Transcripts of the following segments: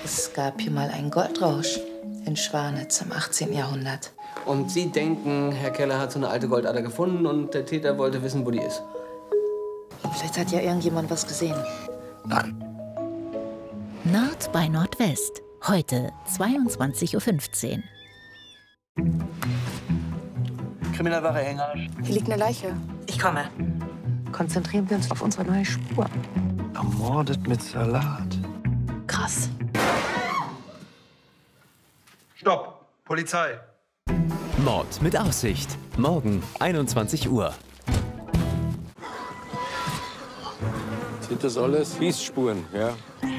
Es gab hier mal einen Goldrausch in Schwanitz im 18. Jahrhundert. Und Sie denken, Herr Keller hat so eine alte Goldader gefunden und der Täter wollte wissen, wo die ist? Vielleicht hat ja irgendjemand was gesehen. Nein. Nord bei Nordwest. Heute 22:15 Uhr. Kriminalwache Hänger. Hier liegt eine Leiche. Ich komme. Konzentrieren wir uns auf unsere neue Spur. Ermordet mit Salat. Krass. Stopp! Polizei! Mord mit Aussicht. Morgen 21 Uhr. Sind das alles Schießspuren, ja?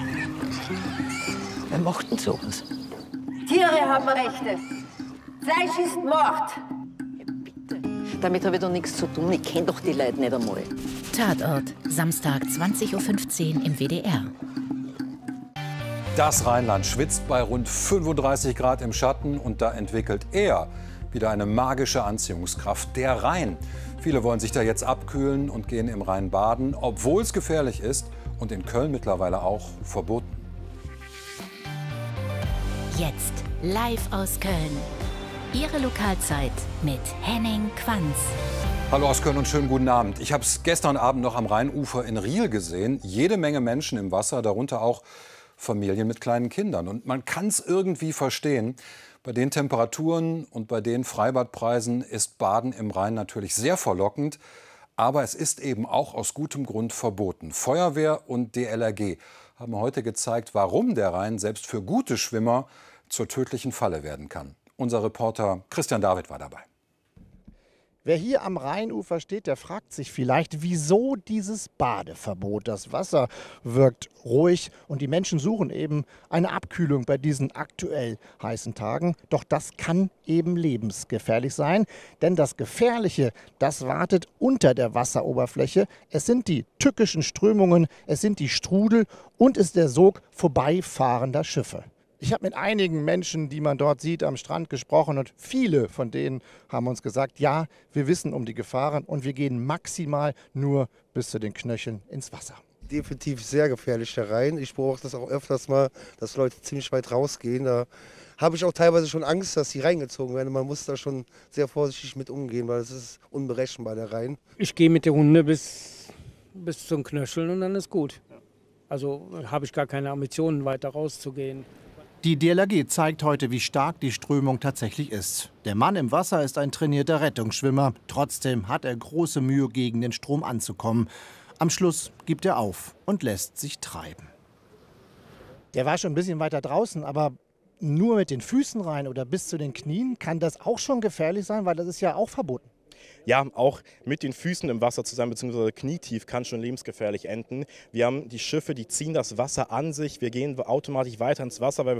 Wer mochten sowas? Tiere haben Rechte. Fleisch ist Mord. Damit habe ich doch nichts zu tun. Ich kenne doch die Leute nicht einmal. Tatort, Samstag 20:15 Uhr im WDR. Das Rheinland schwitzt bei rund 35 Grad im Schatten und da entwickelt er wieder eine magische Anziehungskraft, der Rhein. Viele wollen sich da jetzt abkühlen und gehen im Rhein baden, obwohl es gefährlich ist und in Köln mittlerweile auch verboten. Jetzt live aus Köln. Ihre Lokalzeit mit Henning Quanz. Hallo aus Köln und schönen guten Abend. Ich habe es gestern Abend noch am Rheinufer in Riehl gesehen. Jede Menge Menschen im Wasser, darunter auch Familien mit kleinen Kindern. Und man kann es irgendwie verstehen. Bei den Temperaturen und bei den Freibadpreisen ist Baden im Rhein natürlich sehr verlockend. Aber es ist eben auch aus gutem Grund verboten. Feuerwehr und DLRG haben heute gezeigt, warum der Rhein selbst für gute Schwimmer zur tödlichen Falle werden kann. Unser Reporter Christian David war dabei. Wer hier am Rheinufer steht, der fragt sich vielleicht, wieso dieses Badeverbot. Das Wasser wirkt ruhig und die Menschen suchen eben eine Abkühlung bei diesen aktuell heißen Tagen. Doch das kann eben lebensgefährlich sein, denn das Gefährliche, das wartet unter der Wasseroberfläche. Es sind die tückischen Strömungen, es sind die Strudel und es ist der Sog vorbeifahrender Schiffe. Ich habe mit einigen Menschen, die man dort sieht, am Strand gesprochen und viele von denen haben uns gesagt, ja, wir wissen um die Gefahren und wir gehen maximal nur bis zu den Knöcheln ins Wasser. Definitiv sehr gefährlich der Rhein. Ich beobachte das auch öfters mal, dass Leute ziemlich weit rausgehen. Da habe ich auch teilweise schon Angst, dass die reingezogen werden. Man muss da schon sehr vorsichtig mit umgehen, weil es ist unberechenbar, der Rhein. Ich gehe mit der Hunde bis zum Knöcheln und dann ist gut. Also habe ich gar keine Ambitionen, weiter rauszugehen. Die DLRG zeigt heute, wie stark die Strömung tatsächlich ist. Der Mann im Wasser ist ein trainierter Rettungsschwimmer. Trotzdem hat er große Mühe, gegen den Strom anzukommen. Am Schluss gibt er auf und lässt sich treiben. Der war schon ein bisschen weiter draußen, aber nur mit den Füßen rein oder bis zu den Knien kann das auch schon gefährlich sein, weil das ist ja auch verboten. Ja, auch mit den Füßen im Wasser zu sein, beziehungsweise knietief, kann schon lebensgefährlich enden. Wir haben die Schiffe, die ziehen das Wasser an sich. Wir gehen automatisch weiter ins Wasser, weil